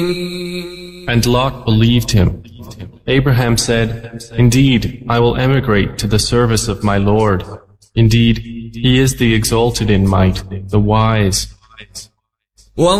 And Lot believed him. Abraham said, "Indeed, I will emigrate to the service of my Lord. Indeed, He is the exalted in might, the wise."